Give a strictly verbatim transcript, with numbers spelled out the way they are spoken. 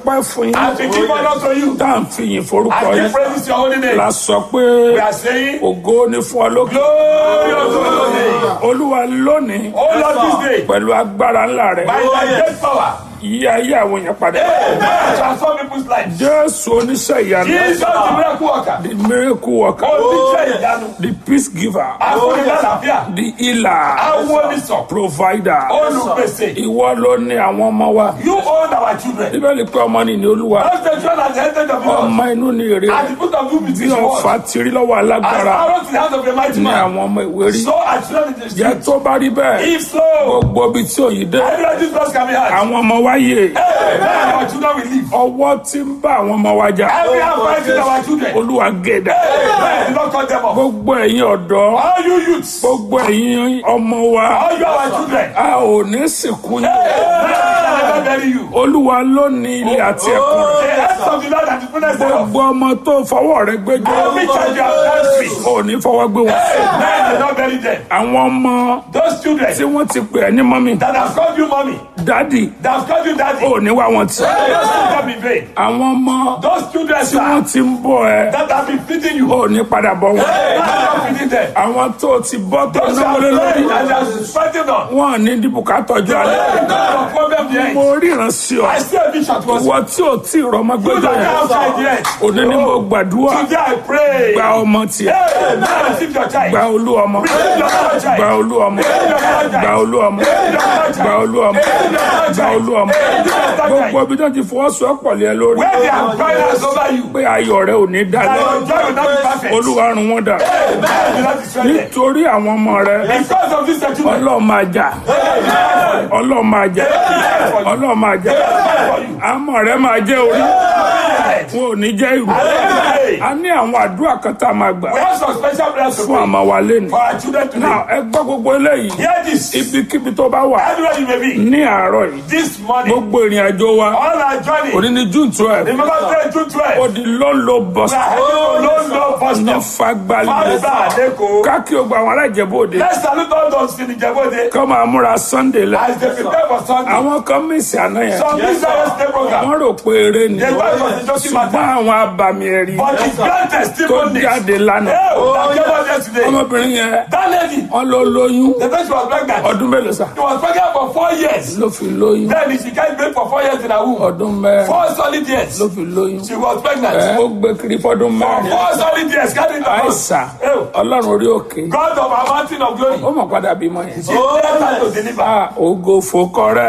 dúpẹ́ fún yín. As we give honor to you, tá à ń fi yìn forúkọ as we yín. praise your holy name, la sọ we pé are saying, ògo ni fún ọ lókè. glory unto your name. Olúwa lónìí Oh Lord, this day, pẹ̀lú agbára ńlá rẹ̀ by thy great power, yí ayé àwọn èèyàn padà. amen, transform people's lives. Jésù oníṣẹ́ ìyanu. Jesus, the miracle worker, the miracle worker. oníṣẹ́ ìyanu, the peace giver. afúnilálàáfíà, the healer. awónisàn, provider. olùpèsè. ìwọ ló ní àwọn ọmọ wa. You own our children. Bíbélì pé ọmọ ni ní Olúwa. Those the children at the heritage of yours, ọmọ inú ni èrè. at the foot of you bí between the ọfà world, tìrí lọ́wọ́ as alágbára arrows in the hands of a mighty ní man, àwọn ọmọ ìwé rí. so are children in the jẹ́ street. tó bá rí bẹ́ẹ̀. If so, gbogbo ibi tí òyìn dé. everywhere this cross can be heard. àwọn ọmọ wa yè. Amen. Our children will live. ọwọ́ tí ń bá àwọn ọmọ wa jà. Every hand fighting our children. Olúwa gẹ̀dà. Amen. Do not cut them off. gbogbo ẹ̀yin ọ̀dọ́. All you youths, gbogbo ẹ̀yin ọmọ wa. all you our children. a ò ní sìnkú yín. Amen. I never bury you. Olúwa ló ní ilé àti ẹ̀kún rẹ̀. The hands of the Lord and the fullness thereof. gbogbo ọmọ tó fọwọ́ rẹ̀ gbẹ́jọ́. Every child you have done free. ò ní fọwọ́ gbé wọn. Amen. I not bury them. àwọn ọmọ Those children tí wọ́n ti pè é ní mọ́mì. that have called you mommy, dádì. that have called you daddy, ò ní wá wọn tì. those children in vain. àwọn ọmọ Those children, tí wọ́n sir, ti ń bọ̀ ẹ́. that have been feeding you. ò ní padà bọ̀ wọn. Amen. Not feeding them. àwọn tó ti bọ́ tó Those náwó are lé lórí. praying and they are fighting on. wọn ní dìbùkà tọ́jú alẹ́. Amen. Not problem the mo end. ríran sí ọ. I see a vision to us. ìwọ tí ò tí ì rọmọ You gbẹjọ that yẹn. are outside the end. òní ni mo gbàdúrà. Today I pray. gba ọmọ tiẹ̀. Amen. Receive your child. gba olú ọmọ. Receive your other child. gba olú ọmọ. gba olú ọmọ. gba olú ọmọ. gba olú ọmọ. gbogbo ibi tó ti fọwọ́sowọ́pọ̀ lé ẹ lórí. Where they have finance over you, pé ayọ̀ rẹ ò ní that dalẹ̀. your joy will not be perfect. olúwa run wọ́n dà. Amen. Do not destroy them. nítorí àwọn ọmọ rẹ. Because of this settlement, ọlọ́run máa jà. ọlọ́run máa jà. ọlọ́run máa jà. àmọ́ rẹ máa jẹ́ orí. wọn ò ní jẹ́ ìrù. a ní àwọn àdúrà kan tá a máa gbà we have some special prayers to fún pray àmọ́ wa lẹ́nu. for our children today. náà ẹ gbọ́ gbogbo eléyìí. Hear this. ibikíbi tó bá wà Everywhere you may be, ní àárọ̀ yìí. this morning, gbogbo ìrìn àjò wa all our journey, òní ní June twelve. remember today, June twelfth, ó di lọ́nlọ́ bus we are heading to London bus ní stop. Fagbalẹ̀. Fagba, Leko. káàkiri ogun àwọn alájẹbóde Let's salute all those in Ijebode kọ́ máa múra Sunday lẹ. as they prepare for Sunday. àwọn kan mísì àná yẹn. Some yes, yesterday program, wọ́n rò pé eré ni. they thought it was a joking ṣùgbọ́n matter, àwọn abàmì ẹ̀rí but it's grand tó testimony. jáde lánàá. Oh, that came out yesterday. ọmọbìnrin yẹn That lady, wọ́n ló lóyún the time she was pregnant, ọdún mélòó sá. she was pregnant for four years. ló fi lóyún Then she can't break for four years in her womb. ọdún mẹ́rin Four solid years. ló fi lóyún. She was pregnant. ẹ ó gbé kiri fọ́dún For mẹ́rin. four solid years, carrying the àìsà Oh, ọlọ́run orí òkè God of our mountain of glory. ó mọ̀ padà bímọ yẹn. She left her to deliver. a ògo fòkọ rẹ.